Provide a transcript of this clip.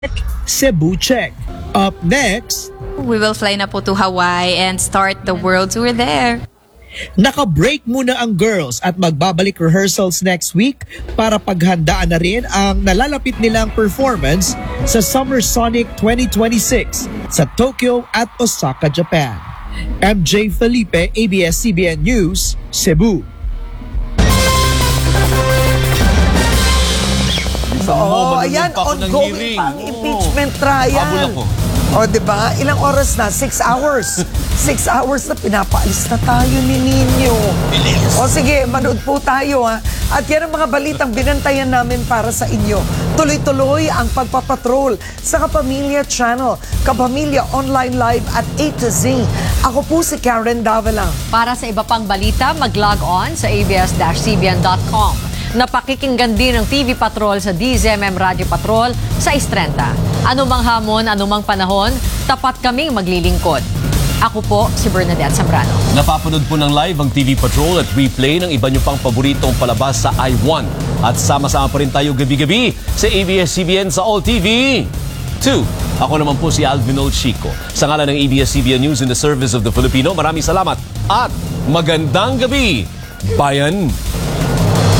Cebu check. Up next, We will fly na po to Hawaii and start the world tour there. naka-break muna ang girls at magbabalik rehearsals next week para paghandaan na rin ang nalalapit nilang performance sa Summer Sonic 2026 sa Tokyo at Osaka, Japan. MJ Felipe, ABS-CBN News, Cebu. Ayan, ongoing pa ang impeachment trial. Habol ako. O, diba? Ilang oras na? 6 hours. 6 hours na pinapaalis na tayo ni Nino. O sige, manood po tayo ha. At yan ang mga balitang binantayan namin para sa inyo. Tuloy-tuloy ang pagpapatrol sa Kapamilya Channel, Kapamilya Online Live at A to Z. Ako po si Karen Davalang. Para sa iba pang balita, mag-log on sa abs-cbn.com. Napakikinggan din ng TV Patrol sa DZMM Radio Patrol sa Istrenta. Anumang hamon, anumang panahon, tapat kaming maglilingkod. Ako po si Bernadette Zambrano. Napapanood po ng live ang TV Patrol at replay ng iba nyo pang paboritong palabas sa i1. At sama-sama pa rin tayo gabi-gabi sa ABS-CBN sa All TV 2. Ako naman po si Alvin Olchico. Sa ngalan ng ABS-CBN News in the service of the Filipino, maraming salamat at magandang gabi, bayan!